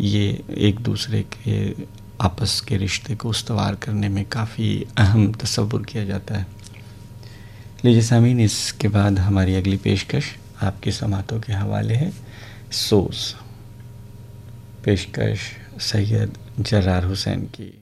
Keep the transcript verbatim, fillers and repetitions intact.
ये एक दूसरे के आपस के रिश्ते को उस्तवार करने में काफ़ी अहम तस्वुर किया जाता है। लीजिए सामीन, इसके बाद हमारी अगली पेशकश आपकी समातों के हवाले है। सोज, पेशकश सैयद जर्रार हुसैन की।